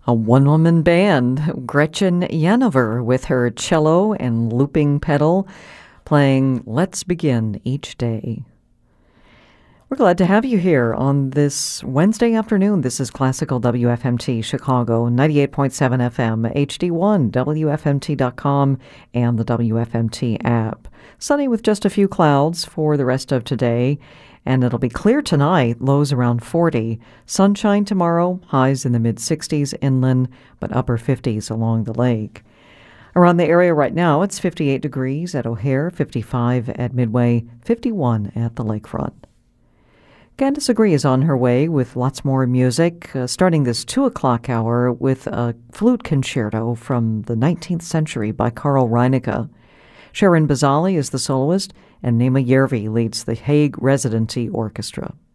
A one-woman band, Gretchen Yanover, with her cello and looping pedal, playing Let's Begin Each Day. We're glad to have you here on this Wednesday afternoon. This is Classical WFMT Chicago, 98.7 FM, HD1, WFMT.com, and the WFMT app. Sunny with just a few clouds for the rest of today, and it'll be clear tonight, lows around 40. Sunshine tomorrow, highs in the mid-60s inland, but upper 50s along the lake. Around the area right now, it's 58 degrees at O'Hare, 55 at Midway, 51 at the lakefront. Candace Agree is on her way with lots more music, starting this 2 o'clock hour with a flute concerto from the 19th century by Carl Reinecke. Sharon Bazali is the soloist, and Nema Yervi leads the Hague Residency Orchestra.